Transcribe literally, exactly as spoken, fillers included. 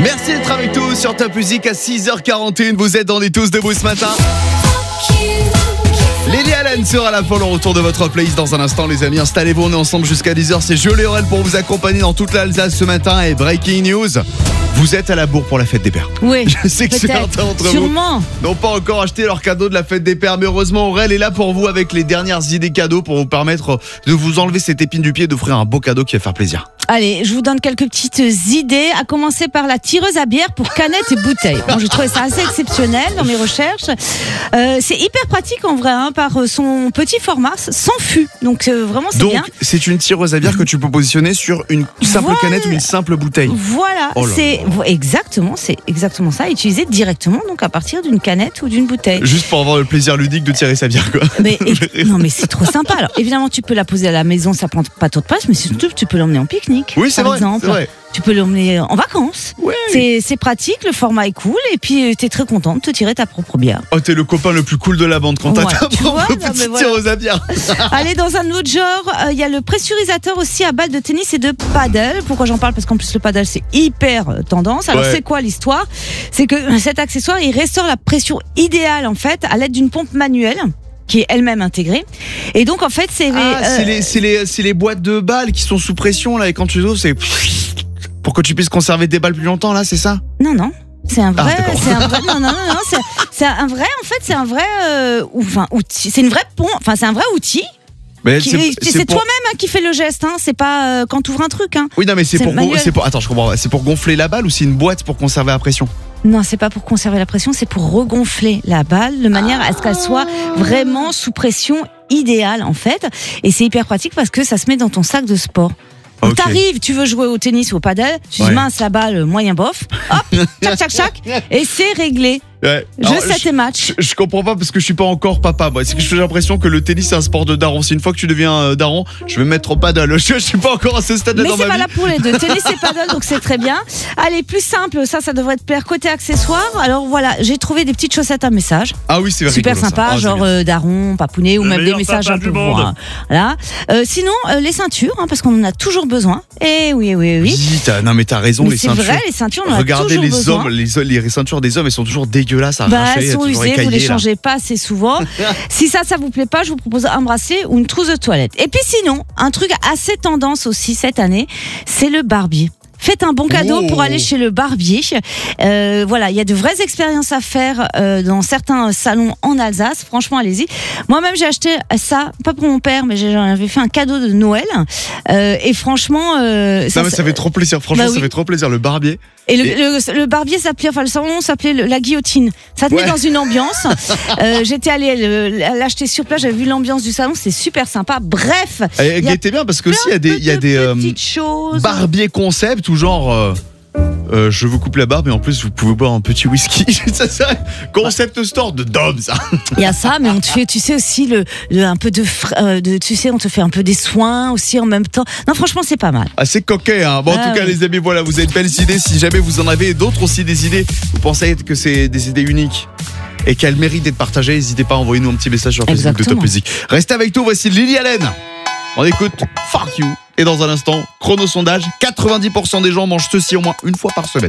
Merci d'être avec nous sur Top Music à six heures quarante et une. Vous êtes dans les tous debout ce matin. Lily Allen sera là pour le retour de votre playlist dans un instant, les amis. Installez-vous, on est ensemble jusqu'à dix heures. C'est Jolie Aurel pour vous accompagner dans toute l'Alsace ce matin. Et breaking news, vous êtes à la bourre pour la fête des pères. Oui, je sais que certains d'entre sûrement. vous n'ont pas encore acheté leur cadeau de la fête des pères. Mais heureusement, Aurel est là pour vous avec les dernières idées cadeaux pour vous permettre de vous enlever cette épine du pied et d'offrir un beau cadeau qui va faire plaisir. Allez, je vous donne quelques petites idées, à commencer par la tireuse à bière pour canettes et bouteilles. Bon, j'ai trouvé ça assez exceptionnel dans mes recherches. Euh, c'est hyper pratique en vrai, hein, par son petit format, sans fût. Donc euh, vraiment, c'est Donc, bien. Donc, c'est une tireuse à bière que tu peux positionner sur une simple voilà. canette ou une simple bouteille. Voilà, oh là c'est là. exactement, c'est exactement ça. Utilisé directement donc à partir d'une canette ou d'une bouteille. Juste pour avoir le plaisir ludique de tirer sa bière, quoi. Mais et, non, mais c'est trop sympa. Alors évidemment, tu peux la poser à la maison, ça prend pas trop de place, mais surtout tu peux l'emmener en pique-nique. Oui, c'est par vrai. exemple. C'est vrai. Tu peux l'emmener en vacances. Ouais. C'est, c'est pratique, le format est cool, et puis t'es très content de te tirer ta propre bière. Oh, t'es le copain le plus cool de la bande quand t'as voilà. ta propre vois, petite voilà. tireuse à bière. Allez, dans un autre genre, il euh, y a le pressurisateur aussi à balles de tennis et de paddle. Pourquoi j'en parle? Parce qu'en plus le paddle c'est hyper euh, tendance. Alors ouais. c'est quoi l'histoire? C'est que cet accessoire il restaure la pression idéale en fait à l'aide d'une pompe manuelle qui est elle-même intégrée. Et donc en fait c'est ah, les, euh... c'est les c'est les c'est les boîtes de balles qui sont sous pression là et quand tu les ouvres c'est pour que tu puisses conserver tes balles plus longtemps là, c'est ça? Non non. C'est un vrai, ah, c'est un vrai, non, non, non, non c'est, c'est un vrai, en fait, c'est un vrai, euh, enfin, outil, c'est une vraie pompe, enfin, c'est un vrai outil. Mais qui, c'est, c'est, c'est pour... toi-même hein, qui fais le geste, hein, c'est pas euh, quand tu ouvres un truc. Hein. Oui, non, mais c'est, c'est pour, gon... c'est pour, attends, je comprends, c'est pour gonfler la balle ou c'est une boîte pour conserver la pression? Non, c'est pas pour conserver la pression, c'est pour regonfler la balle de manière à ce qu'elle soit vraiment sous pression idéale, en fait. Et c'est hyper pratique parce que ça se met dans ton sac de sport. Donc okay. T'arrives, tu veux jouer au tennis ou au paddle, tu ouais. dis mince la balle, moyen bof, hop, tchac tchac tchac, et c'est réglé. Ouais. Je sais tes matchs. Je, je comprends pas parce que je suis pas encore papa. Moi, c'est que j'ai l'impression que le tennis c'est un sport de daron. C'est une fois que tu deviens euh, daron, je vais me mettre au paddle. Je, je suis pas encore à ce stade-là dans ma vie. Mais c'est valable pour les deux, tennis et paddle, donc c'est très bien. Allez, plus simple, ça, ça devrait te plaire côté accessoires. Alors voilà, j'ai trouvé des petites chaussettes à message. Ah oui, c'est vrai. Super sympa, ah, genre euh, daron, papounet ou le même des messages un peu voir. Voilà. Euh, sinon, euh, les ceintures, hein, parce qu'on en a toujours besoin. Et oui, oui, oui. Oui, t'as, non mais t'as raison, mais les c'est ceintures. C'est vrai, les ceintures, on en Regardez a toujours les besoin. hommes, les, les ceintures des hommes, elles sont toujours dégueulasses à bah, arracher. Elles sont usées, vous les changez pas assez souvent. Si ça, ça vous plaît pas, je vous propose un bracelet ou une trousse de toilette. Et puis sinon, un truc assez tendance aussi cette année, c'est le barbier. Faites un bon cadeau oh. pour aller chez le barbier. Euh, voilà, il y a de vraies expériences à faire euh, dans certains salons en Alsace. Franchement, allez-y. Moi-même, j'ai acheté ça, pas pour mon père, mais j'avais fait un cadeau de Noël. Euh, et franchement, euh, ça, non, mais ça fait trop plaisir. Franchement, bah oui. ça fait trop plaisir. Le barbier. Et le, et... le, le barbier s'appelait, enfin le salon s'appelait le, la guillotine. Ça te ouais. met dans une ambiance. euh, j'étais allée le, l'acheter sur place, j'avais vu l'ambiance du salon, c'est super sympa. Bref, elle était bien parce que aussi il y a des, il y a des euh, barbiers concept ou genre. Euh... Euh, je vous coupe la barbe et en plus vous pouvez boire un petit whisky. Ça, ça, concept store de Dom, ça. Il y a ça, mais on te fait, tu sais aussi le, le un peu de, euh, de, tu sais, on te fait un peu des soins aussi en même temps. Non, franchement, c'est pas mal. Ah, c'est coquet, hein. Bon, ah, en tout cas, oui. les amis, voilà, vous avez de belles idées. Si jamais vous en avez d'autres aussi des idées, vous pensez que c'est des idées uniques et qu'elles méritent d'être partagées, n'hésitez pas à envoyer nous un petit message sur Facebook de Top Music. Restez avec nous. Voici Lily Allen. On écoute Fuck You. Et dans un instant, chrono sondage, quatre-vingt-dix pour cent des gens mangent ceci au moins une fois par semaine.